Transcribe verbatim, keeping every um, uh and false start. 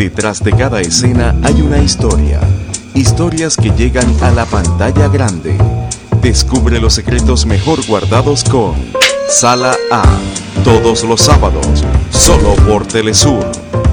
Detrás de cada escena hay una historia. Historias que llegan a la pantalla grande. Descubre los secretos mejor guardados con Sala A. Todos los sábados, solo por Telesur.